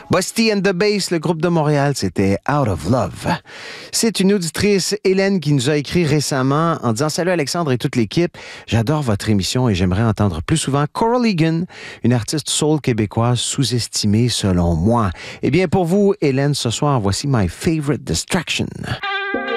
Busty and the Bass, le groupe de Montréal, c'était Out of Love. C'est une auditrice, Hélène, qui nous a écrit récemment en disant « Salut Alexandre et toute l'équipe, j'adore votre émission et j'aimerais entendre plus souvent Coral Egan, une artiste soul québécoise sous-estimée selon moi. » Eh bien, pour vous, Hélène, ce soir, voici My Favorite Distraction.